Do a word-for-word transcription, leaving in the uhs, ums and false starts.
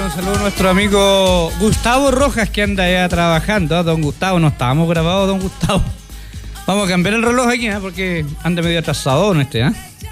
un saludo a nuestro amigo Gustavo Rojas, que anda ya trabajando. ¿eh? Don Gustavo, no estábamos grabados, don Gustavo. Vamos a cambiar el reloj aquí, ¿eh? Porque anda medio atrasado en este, ¿eh?